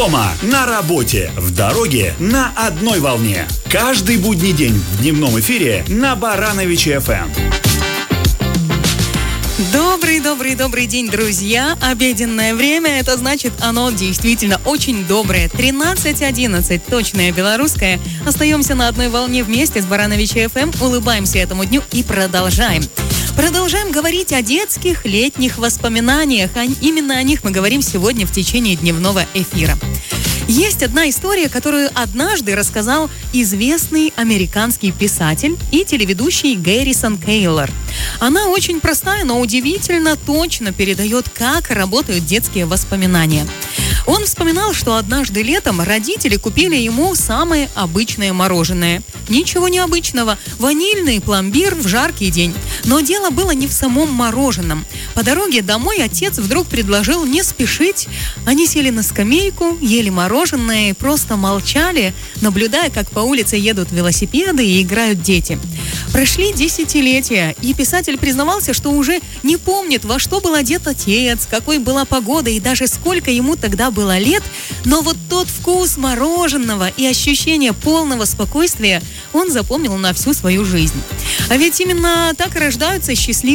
Дома, на работе, в дороге, на одной волне. Каждый будний день в дневном эфире на Барановиче ФМ. Добрый день, друзья. Обеденное время, это значит, оно действительно очень доброе. 13:11, точное белорусское. Остаемся на одной волне вместе с Барановичем ФМ, улыбаемся этому дню и продолжаем. Продолжаем говорить о детских летних воспоминаниях. Именно о них мы говорим сегодня в течение дневного эфира. Есть одна история, которую однажды рассказал известный американский писатель и телеведущий Гаррисон Кейлор. Она очень простая, но удивительно точно передает, как работают детские воспоминания. Он вспоминал, что однажды летом родители купили ему самое обычное мороженое. Ничего необычного. Ванильный пломбир в жаркий день. Но дело было не в самом мороженом. По дороге домой отец вдруг предложил не спешить. Они сели на скамейку, ели мороженое и просто молчали, наблюдая, как по улице едут велосипеды и играют дети. Прошли десятилетия, и писатель признавался, что уже не помнит, во что был одет отец, какой была погода и даже сколько ему тогда было лет, но вот тот вкус мороженого и ощущение полного спокойствия он запомнил на всю свою жизнь. А ведь именно так и рождаются счастливые